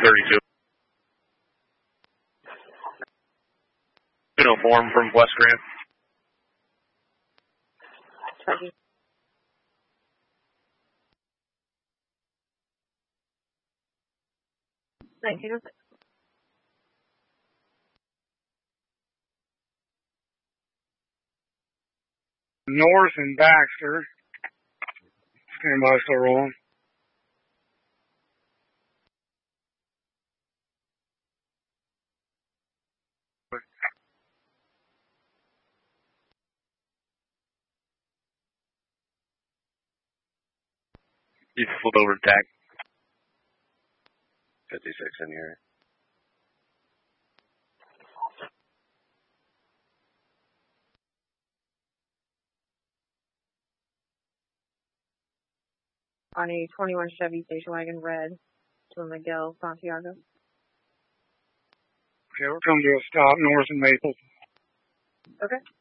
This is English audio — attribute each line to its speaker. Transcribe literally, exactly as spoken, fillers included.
Speaker 1: thirty-two. Uniform from West Grand.
Speaker 2: Charlie. nineteen oh six.
Speaker 3: North and Baxter. Stand by, still rolling.
Speaker 1: You flip over to tag.
Speaker 4: fifty-six in here.
Speaker 2: On a twenty-one Chevy station wagon red to Miguel Santiago.
Speaker 3: Okay, we're coming to a stop north of Maple.
Speaker 2: Okay.